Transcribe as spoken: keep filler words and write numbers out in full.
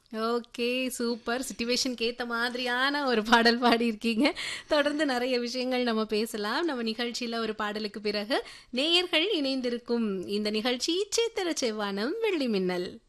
Okay. Super. சிட்யூவேஷனுக்கு ஏத்த மாதிரியான ஒரு பாடல் பாடியிருக்கீங்க. தொடர்ந்து நெறைய விஷயங்கள் நம்ம பேசலாம். நம்ம நிகழ்ச்சியில ஒரு பாடலுக்கு பிறகு நேயர்கள் இணைந்திருக்கும் இந்த நிகழ்ச்சி சித்திர செவ்வானம் வெள்ளி மின்னல்.